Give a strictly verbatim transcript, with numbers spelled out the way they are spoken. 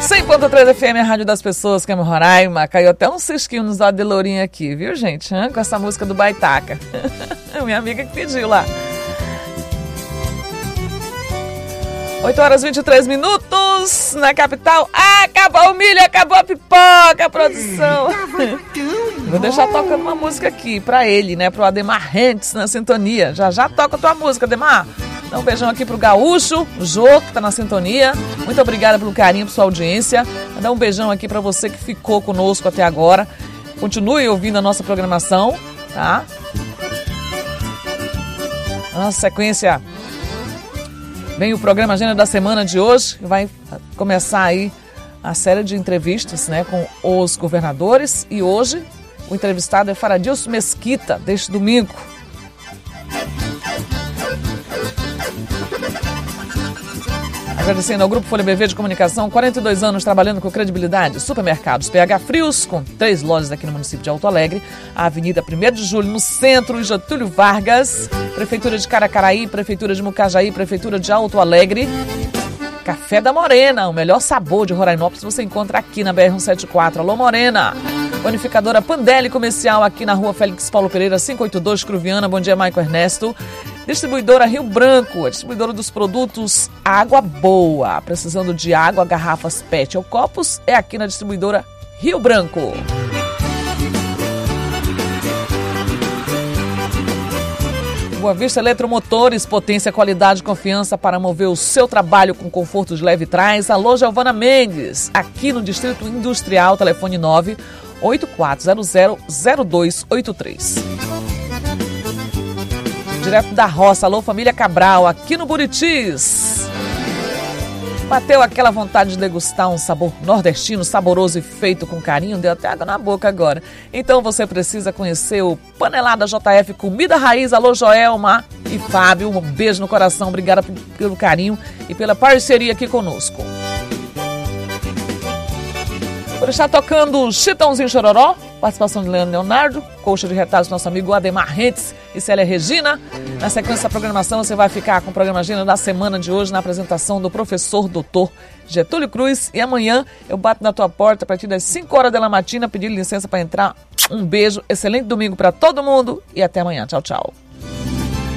cem ponto três F M, a Rádio das Pessoas, que é Roraima. Caiu até um cisquinho nos olhos de Lourinha aqui, viu, gente? Hã? Com essa música do Baitaca. Minha amiga que pediu lá. oito horas e vinte e três minutos na capital. Ah, acabou o milho, acabou a pipoca, a produção. Vou deixar tocando uma música aqui pra ele, né? Pro Ademar Rentes na sintonia. Já já toca a tua música, Ademar. Dá um beijão aqui pro Gaúcho, o Jô, que tá na sintonia. Muito obrigada pelo carinho, por sua audiência. Dá um beijão aqui pra você que ficou conosco até agora. Continue ouvindo a nossa programação, tá? Na sequência, vem o programa Agenda da Semana de hoje, que vai começar aí a série de entrevistas, né, com os governadores. E hoje o entrevistado é Faradilson Mesquita, deste domingo. Agradecendo ao Grupo Folha B V de Comunicação, quarenta e dois anos trabalhando com credibilidade. Supermercados P H Frios, com três lojas aqui no município de Alto Alegre. A Avenida primeiro de Julho, no centro, e Getúlio Vargas. Prefeitura de Caracaraí, Prefeitura de Mucajaí, Prefeitura de Alto Alegre. Café da Morena, o melhor sabor de Rorainópolis você encontra aqui na B R cento e setenta e quatro. Alô, Morena! Bonificadora Pandelli Comercial, aqui na rua Félix Paulo Pereira, quinhentos e oitenta e dois, Cruviana. Bom dia, Maico Ernesto. Distribuidora Rio Branco, a distribuidora dos produtos Água Boa. Precisando de água, garrafas P E T ou copos, é aqui na distribuidora Rio Branco. Boa Vista Eletromotores, potência, qualidade e confiança para mover o seu trabalho com conforto de leve trás. Alô, Giovana Mendes, aqui no Distrito Industrial, telefone nove oito quatro zero zero zero dois oito três. Direto da roça, alô, família Cabral, aqui no Buritis. Bateu aquela vontade de degustar um sabor nordestino, saboroso e feito com carinho, deu até água na boca agora. Então você precisa conhecer o Panelada J F Comida Raiz. Alô, Joelma e Fábio, um beijo no coração, obrigada pelo carinho e pela parceria aqui conosco. Vou deixar tocando Chitãozinho Chororó, participação de Leandro Leonardo, coxa de retalhos do nosso amigo Ademar Rentes e Célia Regina. Na sequência da programação, você vai ficar com o programa Agenda da Semana de hoje, na apresentação do professor doutor Getúlio Cruz. E amanhã eu bato na tua porta a partir das cinco horas da matina, pedindo licença para entrar. Um beijo, excelente domingo para todo mundo e até amanhã. Tchau, tchau.